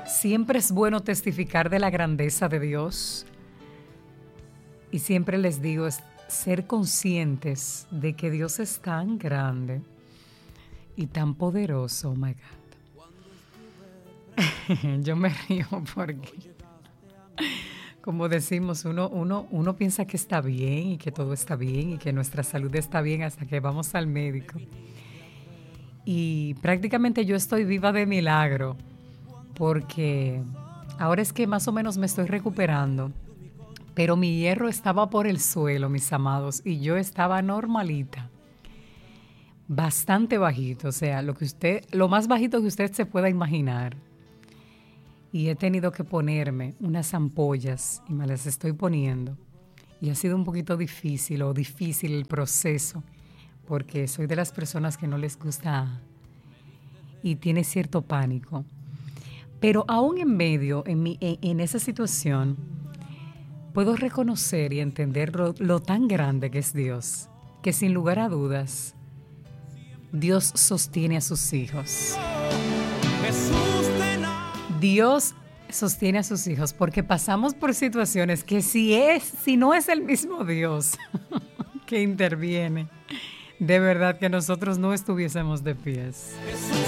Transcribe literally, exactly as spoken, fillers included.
Siempre es bueno testificar de la grandeza de Dios y siempre les digo es ser conscientes de que Dios es tan grande y tan poderoso. Oh my God. Yo me río porque, como decimos, uno, uno, uno piensa que está bien y que todo está bien y que nuestra salud está bien hasta que vamos al médico. Y prácticamente yo estoy viva de milagro porque ahora es que más o menos me estoy recuperando, pero mi hierro estaba por el suelo, mis amados, y yo estaba normalita, bastante bajito, o sea, lo que usted, lo más bajito que usted se pueda imaginar. Y he tenido que ponerme unas ampollas y me las estoy poniendo. Y ha sido un poquito difícil o difícil el proceso, porque soy de las personas que no les gusta y tiene cierto pánico. Pero aún en medio, en, mi, en, en esa situación, puedo reconocer y entender lo, lo tan grande que es Dios, que sin lugar a dudas, Dios sostiene a sus hijos. Dios sostiene a sus hijos porque pasamos por situaciones que si es, si no es el mismo Dios que interviene, de verdad que nosotros no estuviésemos de pies.